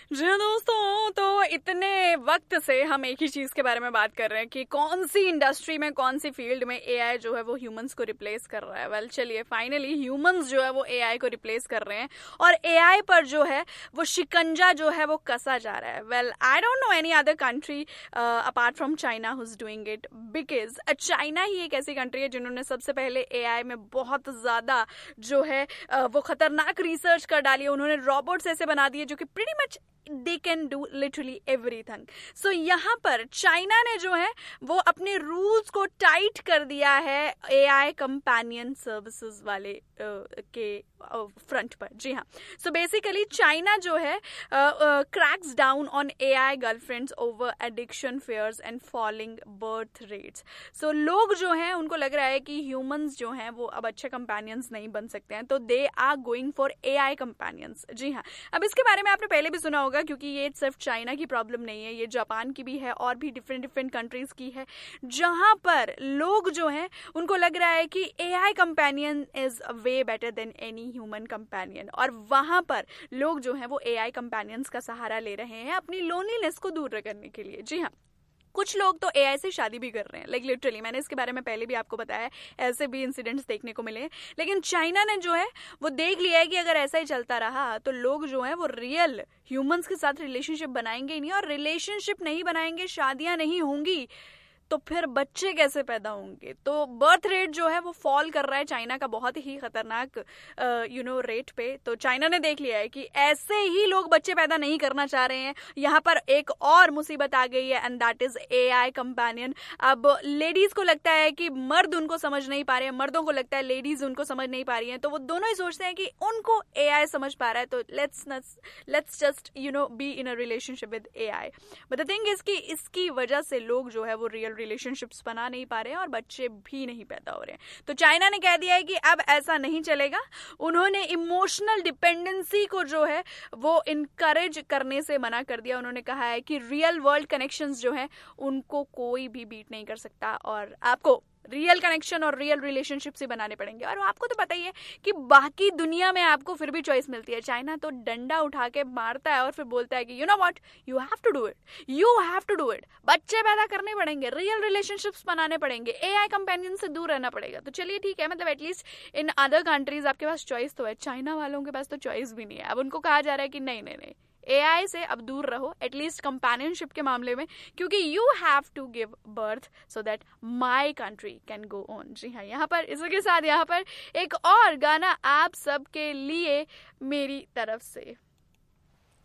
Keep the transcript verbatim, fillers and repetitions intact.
जी हाँ दोस्तों, तो इतने वक्त से हम एक ही चीज के बारे में बात कर रहे हैं कि कौन सी इंडस्ट्री में, कौन सी फील्ड में एआई जो है वो ह्यूमंस को रिप्लेस कर रहा है। वेल well, चलिए फाइनली ह्यूमंस जो है वो एआई को रिप्लेस कर रहे हैं और एआई पर जो है वो शिकंजा जो है वो कसा जा रहा है। Well I don't know any other country apart from China who is doing it, because China ही एक ऐसी कंट्री है जिन्होंने सबसे पहले एआई में बहुत ज्यादा जो है uh, वो खतरनाक रिसर्च कर डाली है। उन्होंने रोबोट्स ऐसे बना दिए जो कि pretty much they can do literally everything. So यहाँ पर चाइना ने जो है वो अपने रूल्स को टाइट कर दिया है एआई कंपेनियन सर्विसेज वाले uh, के फ्रंट uh, पर। जी हाँ, सो बेसिकली चाइना जो है cracks down on AI girlfriends over addiction fears and falling birth rates. सो लोग जो हैं उनको लग रहा है कि ह्यूमंस जो हैं वो अब अच्छे कंपेनियंस नहीं बन सकते हैं, तो they are going for AI companions. जी हाँ, अब इसके बारे में आपने पहले भी सुना होगा, क्योंकि ये सिर्फ चाइना की प्रॉब्लम नहीं है, ये जापान की भी है और भी डिफरेंट डिफरेंट कंट्रीज की है, जहां पर लोग जो हैं उनको लग रहा है कि AI companion is way better than any human companion, और वहां पर लोग जो हैं वो एआई कंपेनियंस का सहारा ले रहे हैं अपनी लोनलीनेस को दूर करने के लिए। जी हाँ, कुछ लोग तो एआई से शादी भी कर रहे हैं, लाइक like लिटरली मैंने इसके बारे में पहले भी आपको बताया, ऐसे भी इंसिडेंट्स देखने को मिले। लेकिन चाइना ने जो है वो देख लिया है कि अगर ऐसा ही चलता रहा तो लोग जो है वो रियल ह्यूमंस के साथ रिलेशनशिप बनाएंगे ही नहीं, और रिलेशनशिप नहीं बनाएंगे, शादियां नहीं होंगी, तो फिर बच्चे कैसे पैदा होंगे। तो बर्थ रेट जो है वो फॉल कर रहा है चाइना का बहुत ही खतरनाक यू नो रेट पे। तो चाइना ने देख लिया है कि ऐसे ही लोग बच्चे पैदा नहीं करना चाह रहे हैं। यहाँ पर एक और मुसीबत आ गई है, and that is AI companion. अब लेडीज को लगता है कि मर्द उनको समझ नहीं पा रहे हैं, मर्दों को लगता है लेडीज उनको समझ नहीं पा रही हैं, तो वो दोनों ही सोचते हैं कि उनको एआई समझ पा रहा है, तो let's let's just you know be in a relationship with AI. But the thing is कि इसकी वजह से लोग जो है वो रियल रिलेशनशिप्स बना नहीं पा रहे हैं और बच्चे भी नहीं पैदा हो रहे हैं। तो चाइना ने कह दिया है कि अब ऐसा नहीं चलेगा। उन्होंने इमोशनल डिपेंडेंसी को जो है वो इनकरेज करने से मना कर दिया। उन्होंने कहा है कि रियल वर्ल्ड कनेक्शंस जो हैं उनको कोई भी बीट नहीं कर सकता, और आपको रियल कनेक्शन और रियल रिलेशनशिप ही बनाने पड़ेंगे। और आपको तो पता ही है कि बाकी दुनिया में आपको फिर भी चॉइस मिलती है। चाइना तो डंडा उठा के मारता है और फिर बोलता है कि you know what, you have to do it, you have to do it. बच्चे पैदा करने पड़ेंगे, रियल रिलेशनशिप्स बनाने पड़ेंगे, एआई कंपेनियन से दूर रहना पड़ेगा। तो चलिए ठीक है, मतलब एटलीस्ट इन अदर कंट्रीज आपके पास चॉइस तो है, चाइना वालों के पास तो चॉइस भी नहीं है। अब उनको कहा जा रहा है कि नहीं नहीं नहीं, एआई से अब दूर रहो, एटलीस्ट कंपेनियनशिप के मामले में, क्योंकि you have to give birth so that my country can go on. जी हाँ, यहाँ पर इसी के साथ यहाँ पर एक और गाना आप सबके लिए मेरी तरफ से।